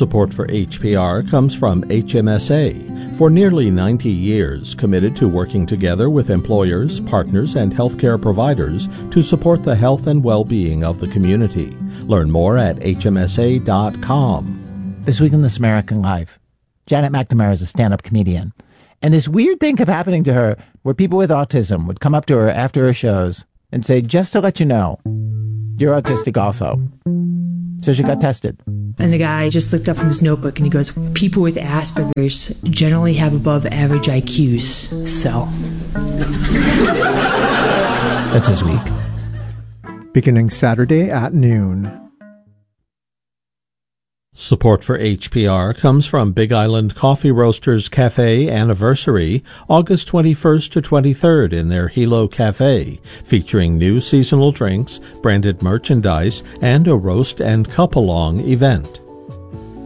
Support for HPR comes from HMSA, for nearly 90 years committed to working together with employers, partners, and healthcare providers to support the health and well-being of the community. Learn more at hmsa.com. This week in This American Life, Janet McNamara is a stand-up comedian. And this weird thing kept happening to her where people with autism would come up to her after her shows and say, just to let you know, you're autistic also. So she got tested. And the guy just looked up from his notebook and he goes, people with Asperger's generally have above average IQs, so. That's his week. Beginning Saturday at noon. Support for HPR comes from Big Island Coffee Roasters Cafe Anniversary, August 21st to 23rd in their Hilo Cafe, featuring new seasonal drinks, branded merchandise, and a roast and cup-along event.